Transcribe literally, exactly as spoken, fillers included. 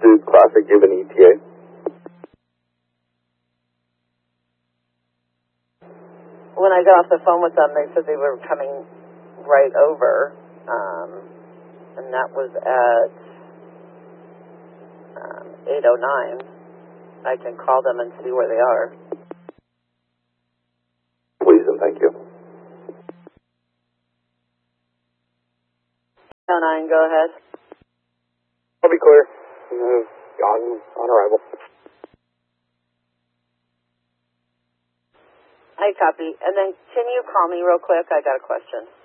to Classic give an E T A? When I got off the phone with them, they said they were coming right over, um, and that was at um, eight oh nine. I can call them and see where they are. Please and thank you. eight oh nine, go ahead. I'll be clear. Uh, on, on arrival. I copy. And then can you call me real quick? I got a question.